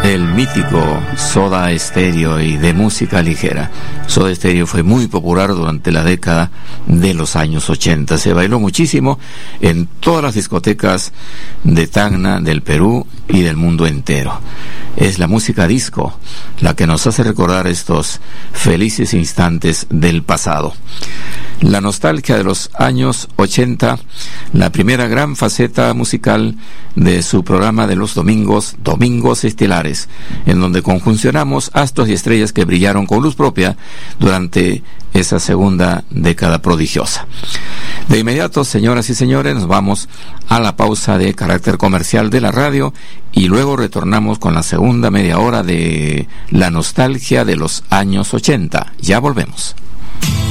El mítico Soda Stereo y de música ligera. Soda Stereo fue muy popular durante la década de los años 80. Se bailó muchísimo en todas las discotecas de Tacna, del Perú y del mundo entero. Es la música disco la que nos hace recordar estos felices instantes del pasado. La nostalgia de los años 80, la primera gran faceta musical de su programa de los domingos, Domingos Estelares, en donde conjuncionamos astros y estrellas que brillaron con luz propia durante esa segunda década prodigiosa. De inmediato, señoras y señores, nos vamos a la pausa de carácter comercial de la radio y luego retornamos con la segunda media hora de la nostalgia de los años 80. Ya volvemos.